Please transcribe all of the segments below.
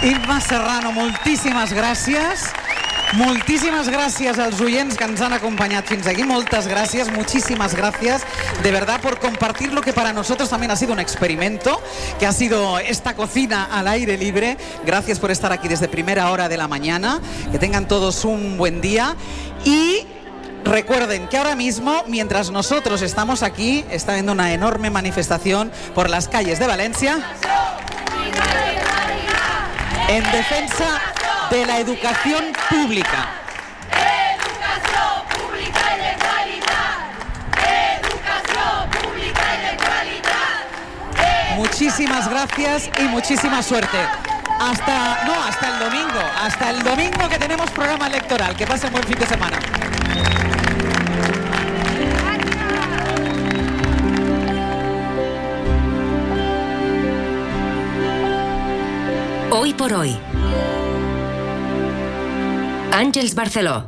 Imma Serrano, moltíssimes gràcies. Moltísimas gracias a los oyentes que ens han acompañado fins aquí. Muchas gracias, muchísimas gracias de verdad por compartir lo que para nosotros también ha sido un experimento, que ha sido esta cocina al aire libre. Gracias por estar aquí desde primera hora de la mañana. Que tengan todos un buen día y recuerden que ahora mismo, mientras nosotros estamos aquí, está habiendo una enorme manifestación por las calles de Valencia en defensa de la educación pública. Educación pública y de calidad. Educación pública y de calidad. Muchísimas gracias y muchísima suerte. Hasta el domingo que tenemos programa electoral. Que pasen buen fin de semana. Hoy por hoy. Àngels Barceló.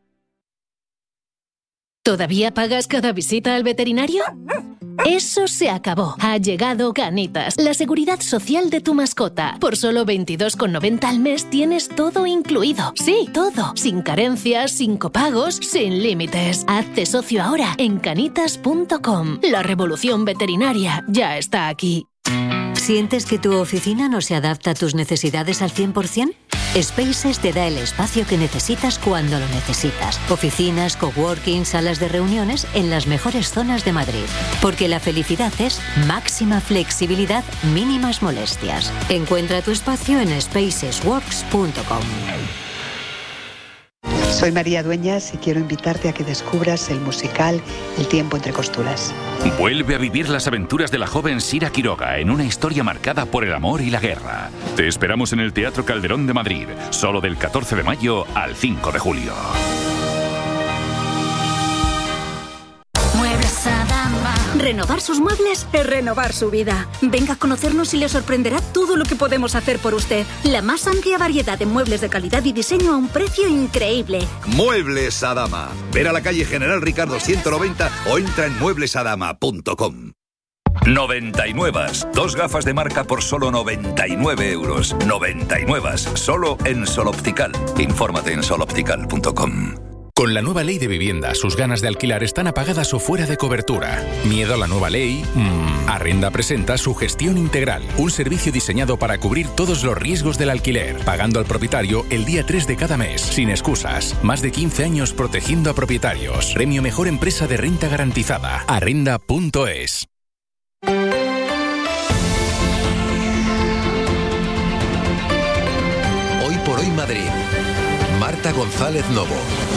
¿Todavía pagas cada visita al veterinario? Eso se acabó. Ha llegado Canitas, la seguridad social de tu mascota. Por solo 22,90 al mes tienes todo incluido. Sí, todo. Sin carencias, sin copagos, sin límites. Hazte socio ahora en canitas.com. La revolución veterinaria ya está aquí. ¿Sientes que tu oficina no se adapta a tus necesidades al 100%? Spaces te da el espacio que necesitas cuando lo necesitas. Oficinas, coworking, salas de reuniones en las mejores zonas de Madrid. Porque la felicidad es máxima flexibilidad, mínimas molestias. Encuentra tu espacio en spacesworks.com. Soy María Dueñas y quiero invitarte a que descubras el musical El tiempo entre costuras. Vuelve a vivir las aventuras de la joven Sira Quiroga en una historia marcada por el amor y la guerra. Te esperamos en el Teatro Calderón de Madrid, solo del 14 de mayo al 5 de julio. Renovar sus muebles es renovar su vida. Venga a conocernos y le sorprenderá todo lo que podemos hacer por usted. La más amplia variedad de muebles de calidad y diseño a un precio increíble. Muebles Adama. Ver a la calle General Ricardo 190 o entra en mueblesadama.com. 99. 2 gafas de marca por solo 99 euros. 99. Solo en Sol Optical. Infórmate en soloptical.com. Con la nueva ley de vivienda, sus ganas de alquilar están apagadas o fuera de cobertura. ¿Miedo a la nueva ley? Arrenda presenta su gestión integral, un servicio diseñado para cubrir todos los riesgos del alquiler, pagando al propietario el día 3 de cada mes, sin excusas. Más de 15 años protegiendo a propietarios. Premio Mejor Empresa de Renta Garantizada. Arrenda.es. Hoy por hoy Madrid. Marta González Novo.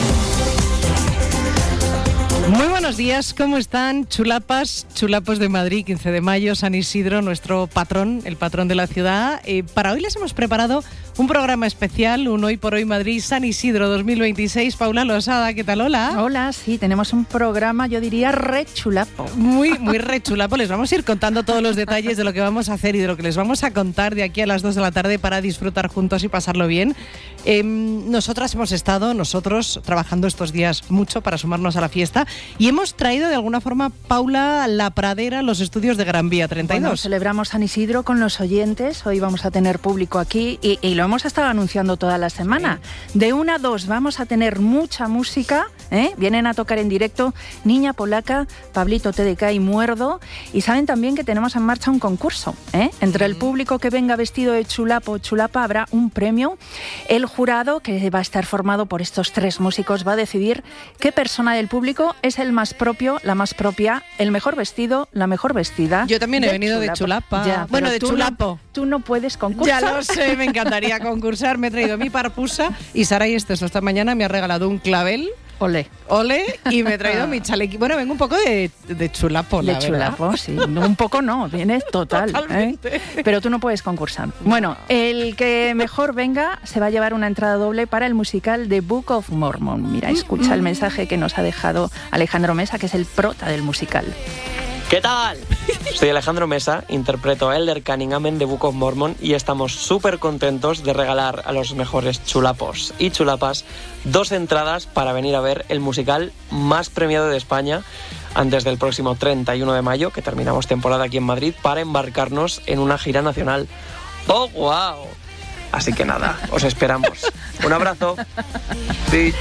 Muy buenos días, ¿cómo están? Chulapos de Madrid, 15 de mayo, San Isidro, nuestro patrón, el patrón de la ciudad. Para hoy les hemos preparado un programa especial, un Hoy por Hoy Madrid, San Isidro 2026. Paula Losada, ¿qué tal? Hola. Hola, sí, tenemos un programa, yo diría, re chulapo. Muy re chulapo. Les vamos a ir contando todos los detalles de lo que vamos a hacer y de lo que les vamos a contar de aquí a las 2 de la tarde para disfrutar juntos y pasarlo bien. Nosotros hemos estado trabajando estos días mucho para sumarnos a la fiesta y hemos traído de alguna forma, Paula, la pradera, los estudios de Gran Vía 32. Bueno, celebramos San Isidro con los oyentes. Hoy vamos a tener público aquí y lo hemos estado anunciando toda la semana. Sí. De 1 a 2 vamos a tener mucha música. Vienen a tocar en directo Niña Polaca, Pablito TDK y Muerdo. Y saben también que tenemos en marcha un concurso. Entre el público que venga vestido de chulapo o chulapa habrá un premio. El jurado, que va a estar formado por estos 3 músicos, va a decidir qué persona del público es el más propio, la más propia, el mejor vestido, la mejor vestida. Yo también he venido de chulapa. Ya, bueno, de chulapo. Tú no puedes concursar. Ya lo sé, me encantaría concursar. Me he traído mi parpusa y Saray Esteso esta mañana me ha regalado un clavel. Ole, y me he traído mi chalequín. Bueno, vengo un poco de chulapo, la verdad. De chulapo, sí. Un poco no, viene total. Totalmente. Pero tú no puedes concursar. Bueno, el que mejor venga se va a llevar una entrada doble para el musical The Book of Mormon. Mira, escucha el mensaje que nos ha dejado Alejandro Mesa, que es el prota del musical. ¿Qué tal? Soy Alejandro Mesa, interpreto a Elder Cunningham en The Book of Mormon y estamos súper contentos de regalar a los mejores chulapos y chulapas 2 entradas para venir a ver el musical más premiado de España antes del próximo 31 de mayo, que terminamos temporada aquí en Madrid, para embarcarnos en una gira nacional. ¡Oh, wow! Así que nada, os esperamos. Un abrazo. Pichi.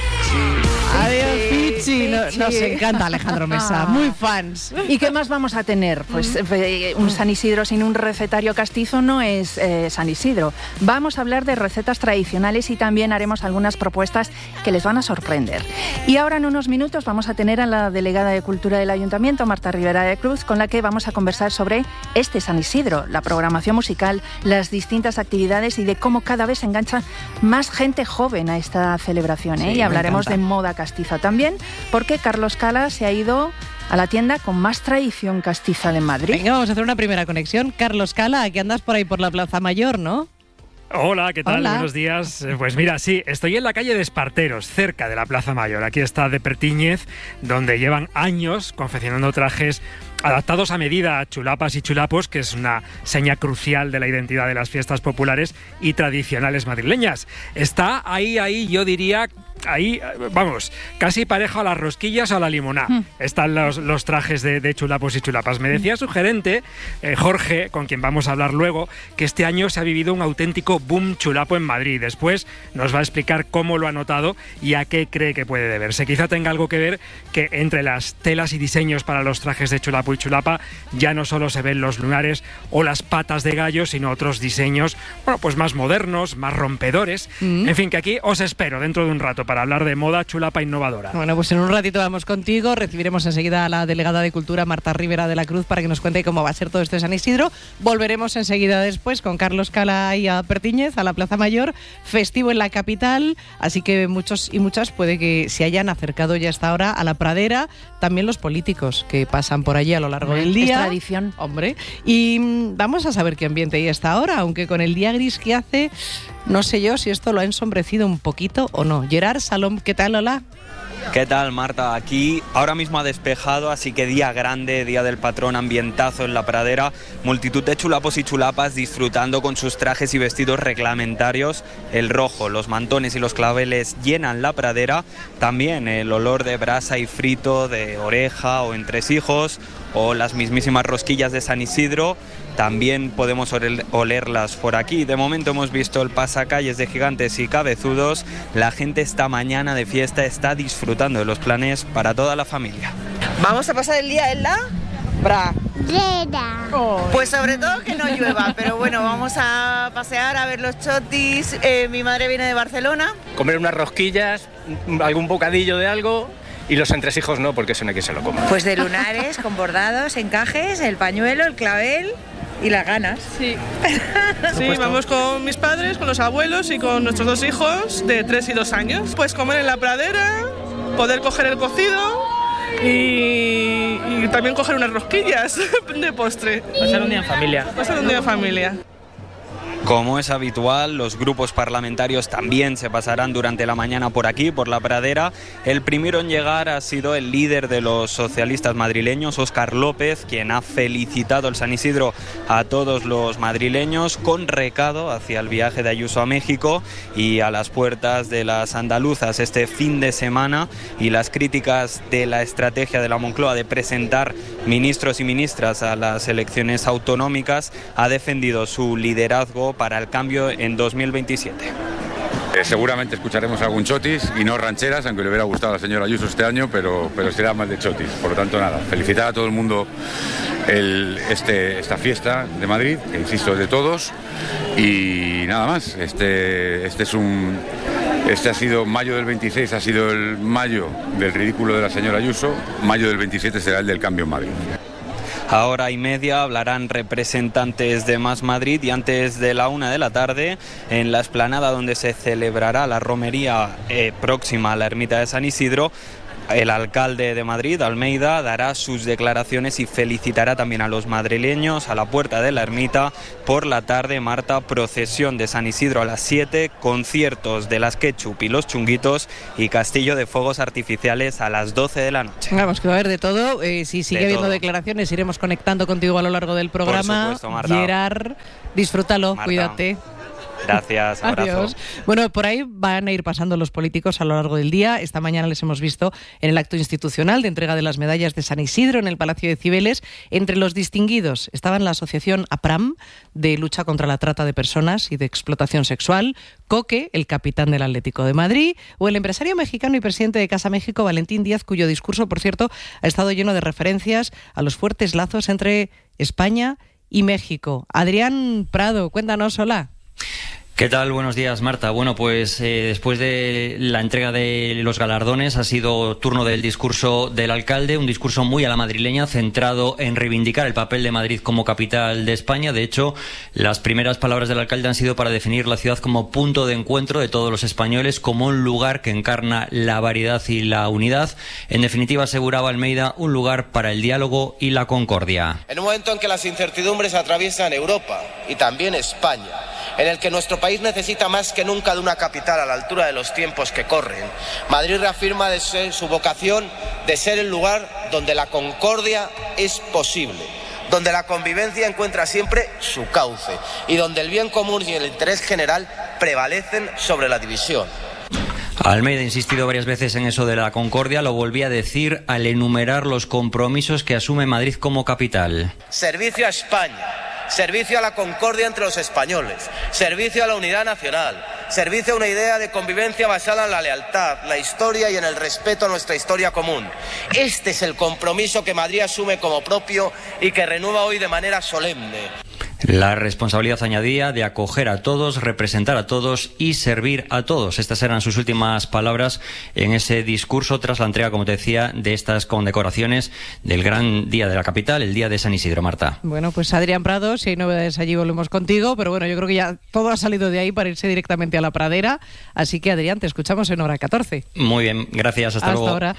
Adiós, Pichi. Nos encanta Alejandro Mesa, muy fans. ¿Y qué más vamos a tener? Pues un San Isidro sin un recetario castizo no es San Isidro. Vamos a hablar de recetas tradicionales y también haremos algunas propuestas que les van a sorprender. Y ahora en unos minutos vamos a tener a la delegada de Cultura del Ayuntamiento, Marta Rivera de Cruz, con la que vamos a conversar sobre este San Isidro, la programación musical, las distintas actividades y de cómo cada vez se engancha más gente joven a esta celebración. Sí, y hablaremos de moda castiza también, porque Carlos Cala se ha ido a la tienda con más tradición castiza de Madrid. Venga, vamos a hacer una primera conexión. Carlos Cala, que andas por ahí por la Plaza Mayor, ¿no? Hola, ¿qué tal? Hola. Buenos días. Pues mira, sí, estoy en la calle de Esparteros, cerca de la Plaza Mayor. Aquí está de Pertíñez, donde llevan años confeccionando trajes adaptados a medida a chulapas y chulapos, que es una seña crucial de la identidad de las fiestas populares y tradicionales madrileñas. Está ahí, yo diría, ahí, vamos, casi parejo a las rosquillas o a la limonada. Están los trajes de chulapos y chulapas. Me decía su gerente, Jorge, con quien vamos a hablar luego, que este año se ha vivido un auténtico boom chulapo en Madrid. Después nos va a explicar cómo lo ha notado y a qué cree que puede deberse. Quizá tenga algo que ver que entre las telas y diseños para los trajes de chulapo y chulapa ya no solo se ven los lunares o las patas de gallo, sino otros diseños, bueno, pues más modernos, más rompedores. En fin, que aquí os espero dentro de un rato para hablar de moda chulapa innovadora. Bueno, pues en un ratito vamos contigo. Recibiremos enseguida a la delegada de Cultura, Marta Rivera de la Cruz, para que nos cuente cómo va a ser todo esto de San Isidro. Volveremos enseguida después con Carlos Cala y a Pertíñez, a la Plaza Mayor, festivo en la capital, así que muchos y muchas puede que se hayan acercado ya hasta ahora a la pradera, también los políticos que pasan por allí a lo largo del día. Es tradición. Hombre, y vamos a saber qué ambiente hay hasta ahora, aunque con el día gris que hace, no sé yo si esto lo ha ensombrecido un poquito o no. Gerard Salom, ¿qué tal? Hola. ¿Qué tal, Marta? Aquí ahora mismo ha despejado, así que día grande, día del patrón, ambientazo en la pradera, multitud de chulapos y chulapas disfrutando con sus trajes y vestidos reglamentarios. El rojo, los mantones y los claveles llenan la pradera, también el olor de brasa y frito de oreja o entresijos, o las mismísimas rosquillas de San Isidro. También podemos olerlas por aquí. De momento hemos visto el pasacalles de gigantes y cabezudos. La gente esta mañana de fiesta está disfrutando de los planes para toda la familia. Vamos a pasar el día en la pradera. Pues sobre todo que no llueva, pero bueno, vamos a pasear, a ver los chotis. Mi madre viene de Barcelona. Comer unas rosquillas, algún bocadillo de algo. Y los entresijos no, porque eso no hay quien se lo coma. Pues de lunares, con bordados, encajes, el pañuelo, el clavel y las ganas. Sí. Sí, vamos con mis padres, con los abuelos y con nuestros dos hijos de 3 y 2 años. Pues comer en la pradera, poder coger el cocido y también coger unas rosquillas de postre. Pasar un día en familia. Pasar un día en familia. Como es habitual, los grupos parlamentarios también se pasarán durante la mañana por aquí, por la pradera. El primero en llegar ha sido el líder de los socialistas madrileños, Óscar López, quien ha felicitado el San Isidro a todos los madrileños con recado hacia el viaje de Ayuso a México y a las puertas de las andaluzas este fin de semana, y las críticas de la estrategia de la Moncloa de presentar ministros y ministras a las elecciones autonómicas. Ha defendido su liderazgo para el cambio en 2027. Seguramente escucharemos algún chotis y no rancheras, aunque le hubiera gustado a la señora Ayuso este año, pero será más de chotis. Por lo tanto, nada, felicitar a todo el mundo esta fiesta de Madrid, que insisto es de todos, y nada más. Este ha sido mayo del 26, ha sido el mayo del ridículo de la señora Ayuso, mayo del 27 será el del cambio en Madrid. A 1:30 hablarán representantes de Más Madrid, y antes de la 1 de la tarde, en la explanada donde se celebrará la romería próxima a la ermita de San Isidro, el alcalde de Madrid, Almeida, dará sus declaraciones y felicitará también a los madrileños a la puerta de la ermita. Por la tarde, Marta, procesión de San Isidro a las 7, conciertos de las Ketchup y los Chunguitos y castillo de fuegos artificiales a las 12 de la noche. Vamos, que va a haber de todo. Si sigue habiendo declaraciones, iremos conectando contigo a lo largo del programa. Por supuesto, Marta. Gerard, disfrútalo, Marta. cuídate. Gracias, abrazo. Adiós. Bueno, por ahí van a ir pasando los políticos a lo largo del día. Esta mañana les hemos visto en el acto institucional de entrega de las medallas de San Isidro en el Palacio de Cibeles. Entre los distinguidos estaban la asociación APRAM, de lucha contra la trata de personas y de explotación sexual, Coque, el capitán del Atlético de Madrid, o el empresario mexicano y presidente de Casa México, Valentín Díaz, cuyo discurso, por cierto, ha estado lleno de referencias a los fuertes lazos entre España y México. Adrián Prado, cuéntanos, hola. ¿Qué tal? Buenos días, Marta. Bueno, pues después de la entrega de los galardones ha sido turno del discurso del alcalde, un discurso muy a la madrileña, centrado en reivindicar el papel de Madrid como capital de España. De hecho, las primeras palabras del alcalde han sido para definir la ciudad como punto de encuentro de todos los españoles, como un lugar que encarna la variedad y la unidad. En definitiva, aseguraba Almeida, un lugar para el diálogo y la concordia. En un momento en que las incertidumbres atraviesan Europa y también España, en el que nuestro país necesita más que nunca de una capital a la altura de los tiempos que corren, Madrid reafirma su vocación de ser el lugar donde la concordia es posible, donde la convivencia encuentra siempre su cauce y donde el bien común y el interés general prevalecen sobre la división. Almeida ha insistido varias veces en eso de la concordia, lo volví a decir al enumerar los compromisos que asume Madrid como capital. Servicio a España, servicio a la concordia entre los españoles, servicio a la unidad nacional, servicio a una idea de convivencia basada en la lealtad, la historia y en el respeto a nuestra historia común. Este es el compromiso que Madrid asume como propio y que renueva hoy de manera solemne. La responsabilidad, añadía, de acoger a todos, representar a todos y servir a todos. Estas eran sus últimas palabras en ese discurso tras la entrega, como te decía, de estas condecoraciones del gran día de la capital, el día de San Isidro, Marta. Bueno, pues Adrián Prado, si hay novedades allí volvemos contigo, pero bueno, yo creo que ya todo ha salido de ahí para irse directamente a la pradera, así que Adrián, te escuchamos en hora 14. Muy bien, gracias, hasta luego. Ahora.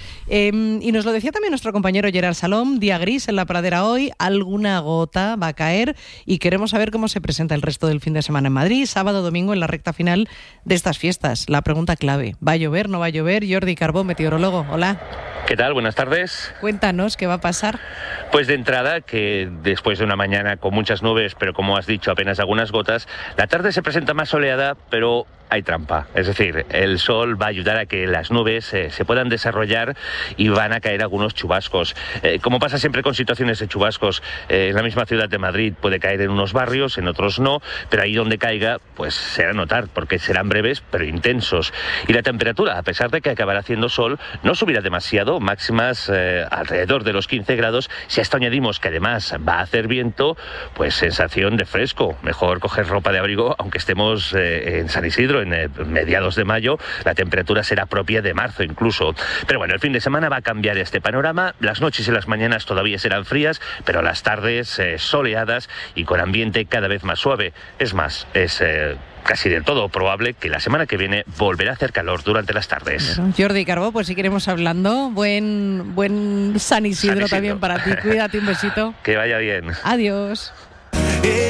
Y nos lo decía también nuestro compañero Gerard Salom, día gris en la pradera hoy, alguna gota va a caer y queremos saber cómo se presenta el resto del fin de semana en Madrid, sábado, domingo, en la recta final de estas fiestas. La pregunta clave, ¿va a llover, no va a llover? Jordi Carbó, meteorólogo, hola. ¿Qué tal? Buenas tardes. Cuéntanos, ¿qué va a pasar? Pues de entrada, que después de una mañana con muchas nubes, pero como has dicho, apenas algunas gotas, la tarde se presenta más soleada, pero hay trampa. Es decir, el sol va a ayudar a que las nubes se puedan desarrollar y van a caer algunos chubascos. Como pasa siempre con situaciones de chubascos, en la misma ciudad de Madrid puede caer en unos barrios, en otros no, pero ahí donde caiga, pues se hará notar, porque serán breves pero intensos. Y la temperatura, a pesar de que acabará haciendo sol, no subirá demasiado, máximas alrededor de los 15 grados. Si a esto añadimos que además va a hacer viento, pues sensación de fresco. Mejor coger ropa de abrigo, aunque estemos en San Isidro, en mediados de mayo, la temperatura será propia de marzo incluso. Pero bueno, el fin de semana va a cambiar este panorama. Las noches y las mañanas todavía serán frías, pero las tardes soleadas y con ambiente cada vez más suave. Es más, es casi del todo probable que la semana que viene volverá a hacer calor durante las tardes. Bueno, Jordi Carbó, pues seguiremos hablando. Buen San Isidro también para ti. Cuídate, un besito. Que vaya bien. Adiós.